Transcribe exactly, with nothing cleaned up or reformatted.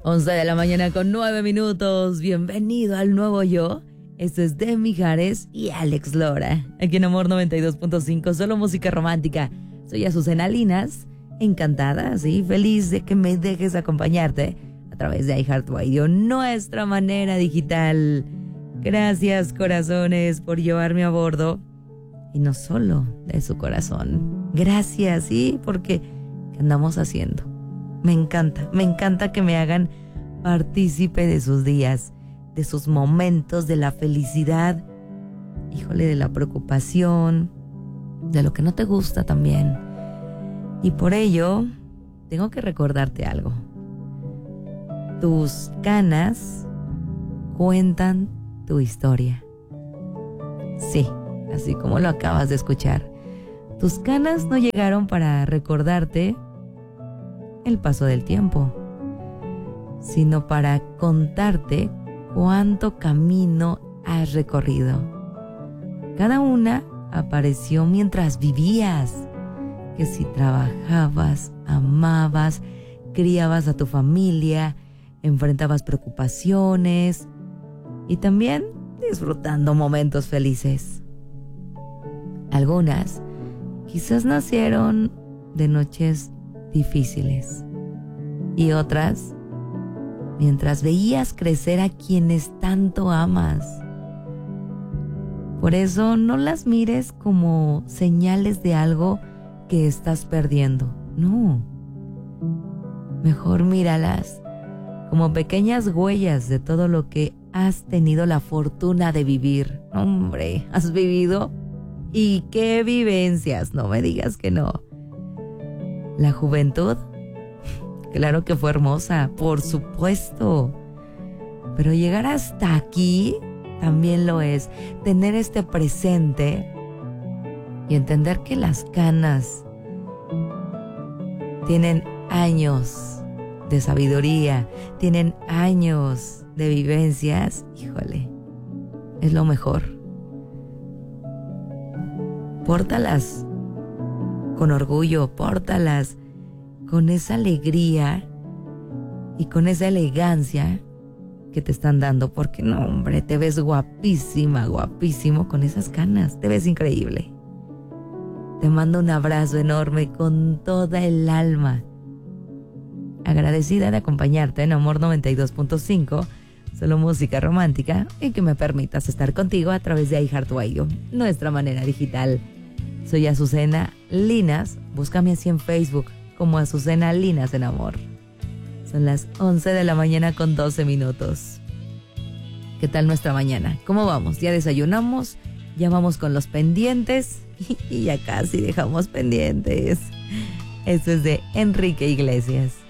once de la mañana con nueve minutos. Bienvenido al nuevo yo. Esto es de Mijares y Alex Lora. Aquí en Amor noventa y dos punto cinco, solo música romántica. Soy Azucena Linas, encantada, sí, feliz de que me dejes acompañarte a través de iHeartRadio, nuestra manera digital. Gracias, corazones, por llevarme a bordo. Y no solo de su corazón. Gracias, sí, porque ¿qué andamos haciendo? Me encanta, me encanta que me hagan partícipe de sus días, de sus momentos, de la felicidad, híjole, de la preocupación, de lo que no te gusta también. Y por ello, tengo que recordarte algo. Tus canas cuentan tu historia. Sí, así como lo acabas de escuchar. Tus canas no llegaron para recordarte el paso del tiempo, sino para contarte cuánto camino has recorrido. Cada una apareció mientras vivías, que si trabajabas, amabas, criabas a tu familia, enfrentabas preocupaciones y también disfrutando momentos felices. Algunas quizás nacieron de noches difíciles y otras mientras veías crecer a quienes tanto amas. Por eso no las mires como señales de algo que estás perdiendo, no. Mejor míralas como pequeñas huellas de todo lo que has tenido la fortuna de vivir. Hombre, has vivido y qué vivencias, no me digas que no. La juventud, claro que fue hermosa, por supuesto. Pero llegar hasta aquí también lo es. Tener este presente y entender que las canas tienen años de sabiduría, tienen años de vivencias, híjole, es lo mejor. Pórtalas con orgullo, pórtalas con esa alegría y con esa elegancia que te están dando, porque no, hombre, te ves guapísima, guapísimo con esas canas, te ves increíble. Te mando un abrazo enorme con toda el alma. Agradecida de acompañarte en Amor noventa y dos punto cinco, solo música romántica, y que me permitas estar contigo a través de iHeartRadio, nuestra manera digital. Soy Azucena Linas, búscame así en Facebook como Azucena Linas en Amor. Son las once de la mañana con doce minutos. ¿Qué tal nuestra mañana? ¿Cómo vamos? ¿Ya desayunamos? ¿Ya vamos con los pendientes? Y ya casi dejamos pendientes. Esto es de Enrique Iglesias.